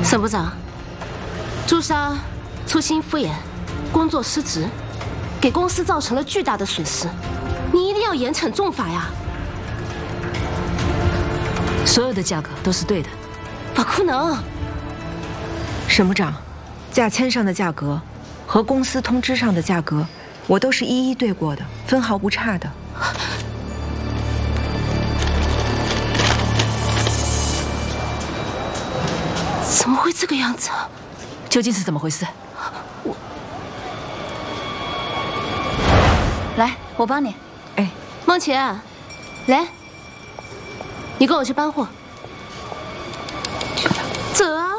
沈部长，朱砂粗心敷衍，工作失职，给公司造成了巨大的损失，你一定要严惩重罚呀！ 所有的价格都是对的。 不可能！ 沈部长，价签上的价格和公司通知上的价格，我都是一一对过的，分毫不差的。 怎么会这个样子啊？ 究竟是怎么回事？ 来，我帮你。 哎， 梦琪，来，你跟我去搬货。走啊！